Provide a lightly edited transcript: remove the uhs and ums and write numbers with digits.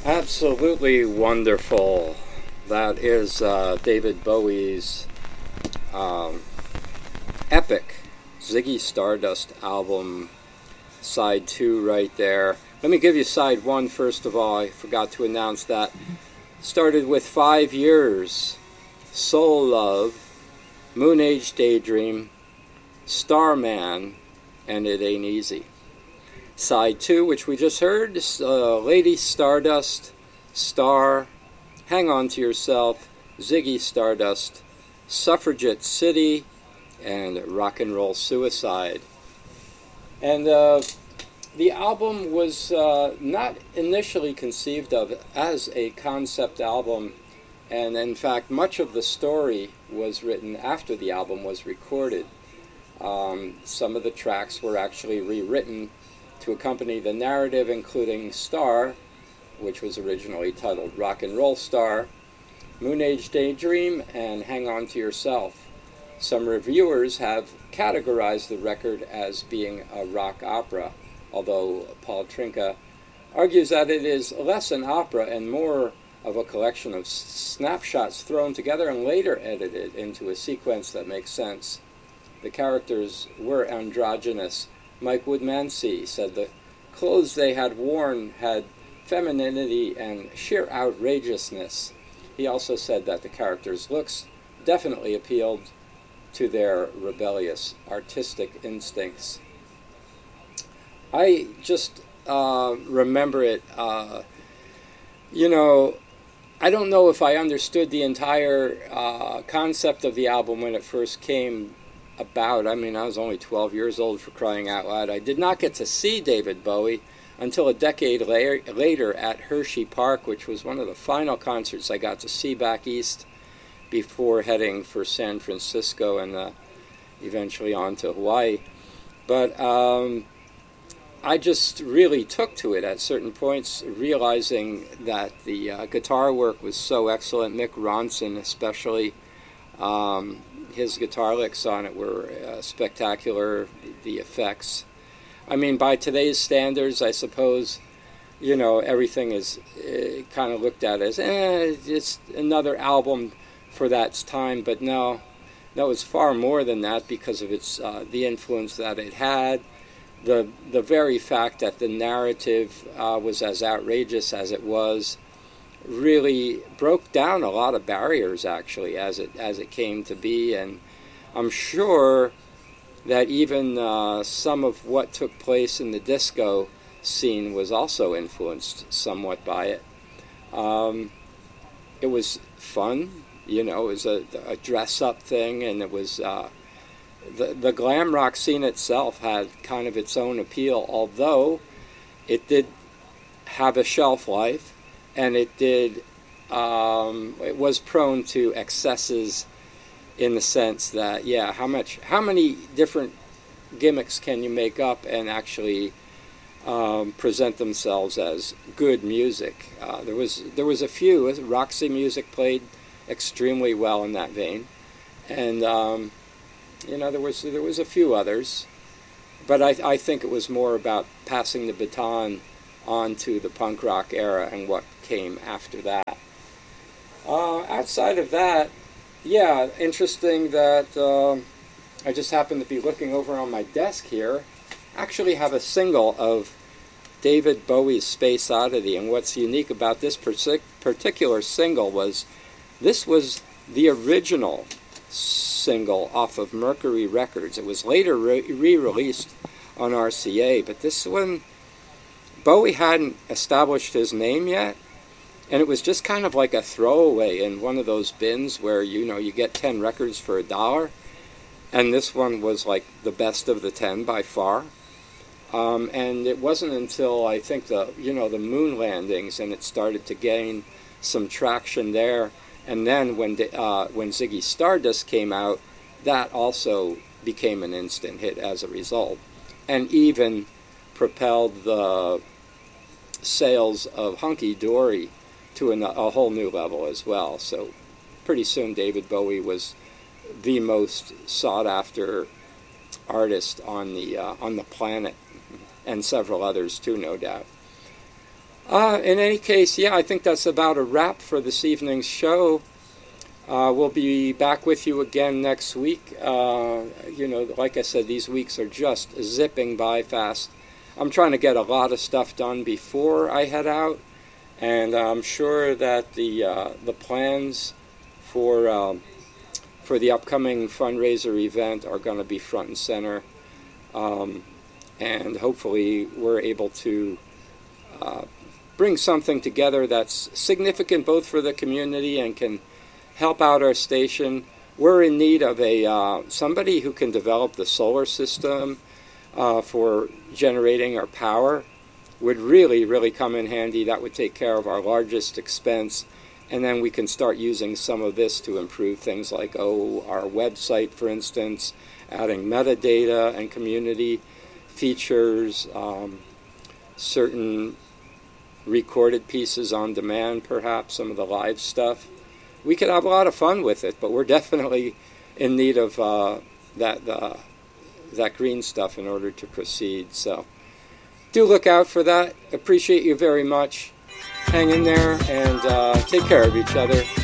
Absolutely wonderful. That is David Bowie's um, epic Ziggy Stardust album, side 2 right there. Let me give you side 1 first of all. I forgot to announce that. Started with 5 years, Soul Love, Moon Age Daydream, Starman, and It Ain't Easy. Side 2, which we just heard, Lady Stardust, Star, Hang On to Yourself, Ziggy Stardust, Suffragette City, and Rock and Roll Suicide. And the album was not initially conceived of as a concept album, and in fact much of the story was written after the album was recorded. Some of the tracks were actually rewritten to accompany the narrative, including Star, which was originally titled Rock and Roll Star, Moon Age Daydream, and Hang On to Yourself. Some reviewers have categorized the record as being a rock opera, although Paul Trinka argues that it is less an opera and more of a collection of snapshots thrown together and later edited into a sequence that makes sense. The characters were androgynous. Mike Woodmansey said the clothes they had worn had femininity and sheer outrageousness. He also said that the characters' looks definitely appealed to their rebellious artistic instincts. I just remember it, I don't know if I understood the entire concept of the album when it first came about. I mean, I was only 12 years old, for crying out loud. I did not get to see David Bowie until a decade later at Hershey Park, which was one of the final concerts I got to see back east before heading for San Francisco and eventually on to Hawaii. But I just really took to it at certain points, realizing that the guitar work was so excellent. Mick Ronson especially. His guitar licks on it were spectacular, the effects. I mean, by today's standards, I suppose, everything is kind of looked at as, it's another album for that time, but no, it's far more than that because of its the influence that it had, the very fact that the narrative was as outrageous as it was, really broke down a lot of barriers actually as it came to be, and I'm sure that even some of what took place in the disco scene was also influenced somewhat by it. It was fun, it was a dress-up thing, and it was the glam rock scene itself had kind of its own appeal, although it did have a shelf life. And it was prone to excesses in the sense that, how many different gimmicks can you make up and actually present themselves as good music? There was a few. Roxy Music played extremely well in that vein, and there was a few others, but I think it was more about passing the baton onto the punk rock era and what came after that. Outside of that, interesting that I just happened to be looking over on my desk here. Actually have a single of David Bowie's Space Oddity, and what's unique about this particular single was this was the original single off of Mercury Records. It was later re-released on RCA, but this one, Bowie hadn't established his name yet, and it was just kind of like a throwaway in one of those bins where, you get 10 records for $1, and this one was like the best of the 10 by far. And it wasn't until, I think, the moon landings, and it started to gain some traction there, and then when Ziggy Stardust came out, that also became an instant hit as a result, and even propelled the sales of Hunky Dory to a whole new level as well. So pretty soon David Bowie was the most sought after artist on the planet, and several others too, no doubt. In any case, yeah, I think that's about a wrap for this evening's show. We'll be back with you again next week. Like I said, these weeks are just zipping by fast. I'm trying to get a lot of stuff done before I head out, and I'm sure that the plans for the upcoming fundraiser event are going to be front and center, and hopefully we're able to bring something together that's significant both for the community and can help out our station. We're in need of somebody who can develop the solar system for generating our power. Would really, really come in handy. That would take care of our largest expense, and then we can start using some of this to improve things like, our website, for instance, adding metadata and community features, certain recorded pieces on demand, perhaps, some of the live stuff. We could have a lot of fun with it, but we're definitely in need of that green stuff in order to proceed. So do look out for that. Appreciate you very much. Hang in there and take care of each other.